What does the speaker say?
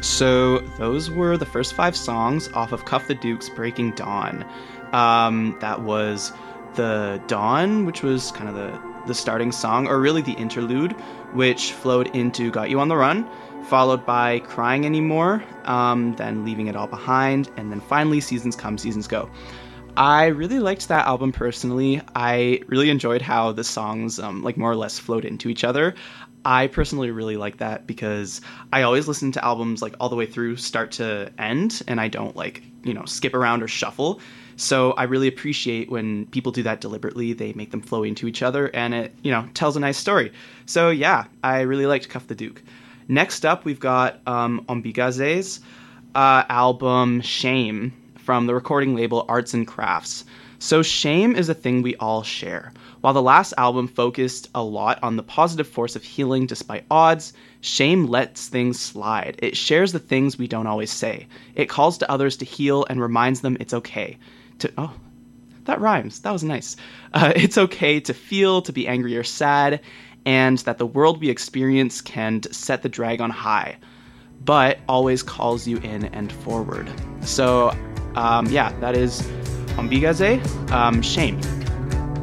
So those were the first 5 songs off of Cuff the Duke's Breaking Dawn. That was the Dawn, which was kind of the starting song, or really the interlude, which flowed into Got You on the Run, followed by Crying Anymore, then Leaving It All Behind, and then finally Seasons Come, Seasons Go. I really liked that album personally. I really enjoyed how the songs more or less flowed into each other. I personally really like that because I always listen to albums like all the way through start to end, and I don't skip around or shuffle. So I really appreciate when people do that deliberately. They make them flow into each other, and it, tells a nice story. So yeah, I really liked Cuff the Duke. Next up, we've got Ombigaze's album Shame from the recording label Arts and Crafts. So shame is a thing we all share. While the last album focused a lot on the positive force of healing despite odds, shame lets things slide. It shares the things we don't always say. It calls to others to heal and reminds them it's okay. That rhymes. That was nice. It's okay to feel, to be angry or sad, and that the world we experience can set the drag on high, but always calls you in and forward. So, that is Ombigaze, Shame.